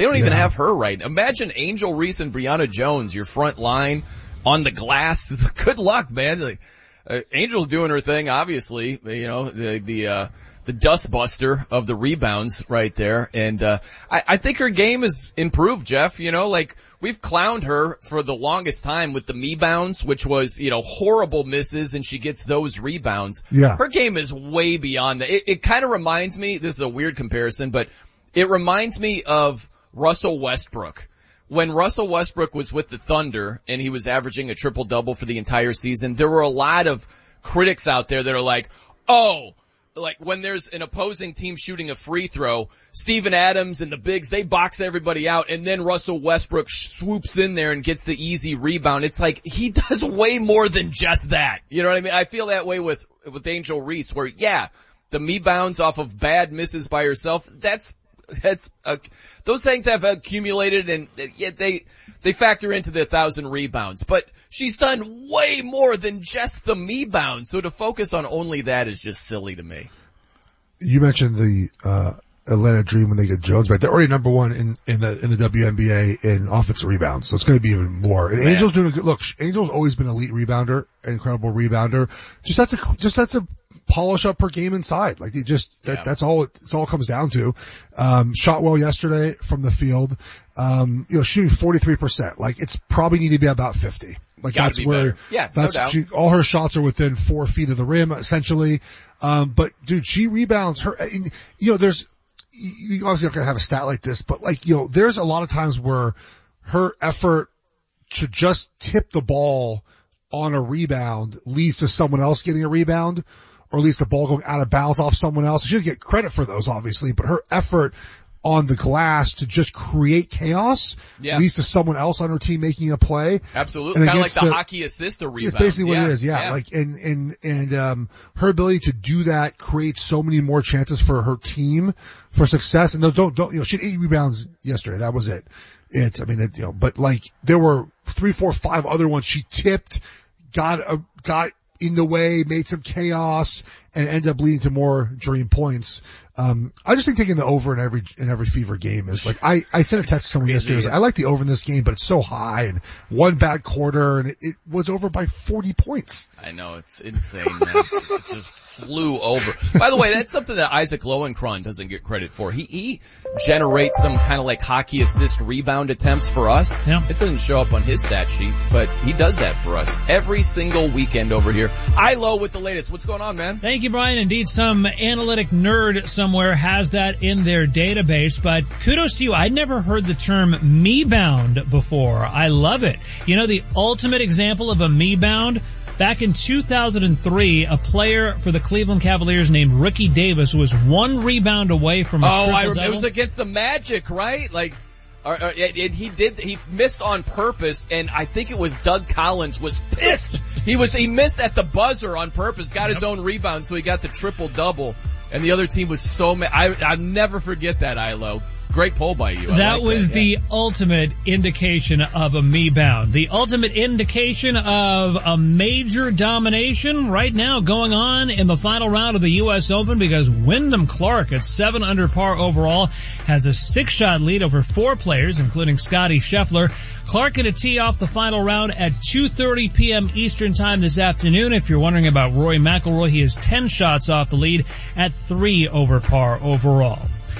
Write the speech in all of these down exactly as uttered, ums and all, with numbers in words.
They don't even yeah. have her right. Imagine Angel Reese and Brianna Jones, your front line on the glass. Good luck, man. Like, uh, Angel's doing her thing, obviously. You know, the, the, uh, the dustbuster of the rebounds right there. And, uh, I, I think her game has improved, Jeff. You know, like, we've clowned her for the longest time with the me-bounds, which was, you know, horrible misses, and she gets those rebounds. Yeah. Her game is way beyond that. It, it kind of reminds me, this is a weird comparison, but it reminds me of Russell Westbrook. When Russell Westbrook was with the Thunder and he was averaging a triple-double for the entire season, there were a lot of critics out there that are like, oh, like when there's an opposing team shooting a free throw, Steven Adams and the bigs, they box everybody out, and then Russell Westbrook swoops in there and gets the easy rebound. It's like he does way more than just that. You know what I mean? I feel that way with, with Angel Reese, where, yeah, the me-bounds off of bad misses by herself, that's That's uh, those things have accumulated, and yet they they factor into the thousand rebounds. But she's done way more than just the me bounds. So to focus on only that is just silly to me. You mentioned the uh Atlanta Dream when they get Jones back. They're already number one in in the in the W N B A in offensive rebounds, so it's going to be even more. And Man. Angel's doing a good look. Angel's always been an elite rebounder, incredible rebounder. Just that's a just that's a polish up her game inside. Like he just, that, yeah. that's all it, it's all it comes down to. Um, shot well yesterday from the field. Um, you know, shooting forty-three percent. Like it's probably need to be about fifty. Like Gotta that's be where, better. Yeah, that's, no doubt. she, all her shots are within four feet of the rim, essentially. Um, but dude, she rebounds her, and, you know, there's, you obviously not going to have a stat like this, but like, you know, there's a lot of times where her effort to just tip the ball on a rebound leads to someone else getting a rebound, or at least the ball going out of bounds off someone else. She doesn't get credit for those, obviously, but her effort on the glass to just create chaos yeah. leads to someone else on her team making a play. Absolutely. Kind of like the, the hockey assist or rebounds. It's basically yeah. what it is, yeah. yeah. Like, and, and, and, um, her ability to do that creates so many more chances for her team for success. And those don't, don't, you know, she had eight rebounds yesterday. That was it. It, I mean, it, you know, but like, there were three, four, five other ones she tipped, got, a, got in the way, made some chaos, and ended up leading to more Dream points. Um, I just think taking the over in every, in every Fever game is like, I, I sent a text to someone yesterday. I was like, I like the over in this game, but it's so high and one bad quarter and it, it was over by forty points. I know, it's insane, man. It just flew over. By the way, that's something that Isaac Lowenkron doesn't get credit for. He, he generates some kind of like hockey assist rebound attempts for us. Yeah. It doesn't show up on his stat sheet, but he does that for us every single weekend over here. Ilo with the latest. What's going on, man? Thank you, Brian. Indeed, some analytic nerd somewhere has that in their database, but kudos to you. I'd never heard the term me-bound before. I love it. You know, the ultimate example of a me-bound, back in two thousand three, a player for the Cleveland Cavaliers named Ricky Davis was one rebound away from a oh, triple-double. I, it was against the Magic, right? Like, Or, or, and he did, he missed on purpose, and I think it was Doug Collins was pissed. He was, he missed at the buzzer on purpose, got his own rebound, so he got the triple-double, and the other team was so mad. I, I'll never forget that, Ilo. Great poll by you. I that like was that, yeah. the ultimate indication of a me-bound. The ultimate indication of a major domination right now going on in the final round of the U S Open, because Wyndham Clark at seven under par overall has a six-shot lead over four players, including Scottie Scheffler. Clark going to tee off the final round at two thirty p.m. Eastern Time this afternoon. If you're wondering about Rory McIlroy, he is ten shots off the lead at three over par overall.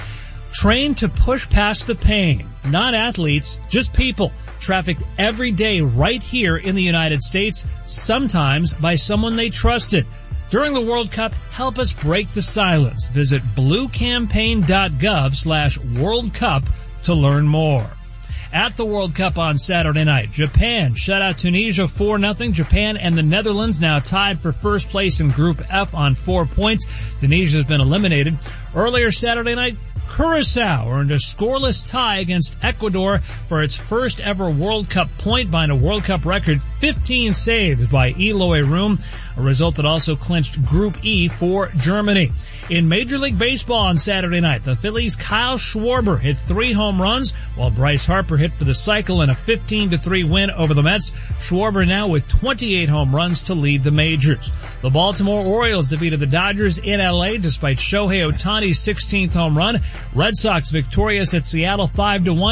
Trained to push past the pain. Not athletes, just people. Trafficked every day right here in the United States, sometimes by someone they trusted. During the World Cup, help us break the silence. Visit bluecampaign.gov slash World Cup to learn more. At the World Cup on Saturday night, Japan shut out Tunisia four nothing. Japan and the Netherlands now tied for first place in Group F on four points. Tunisia has been eliminated. Earlier Saturday night, Curaçao earned a scoreless tie against Ecuador for its first ever World Cup point, behind a World Cup record fifteen saves by Eloy Room, a result that also clinched Group E for Germany. In Major League Baseball on Saturday night, the Phillies' Kyle Schwarber hit three home runs, while Bryce Harper hit for the cycle in a fifteen to three win over the Mets. Schwarber now with twenty-eight home runs to lead the majors. The Baltimore Orioles defeated the Dodgers in L A despite Shohei Ohtani's sixteenth home run. Red Sox victorious at Seattle five to one.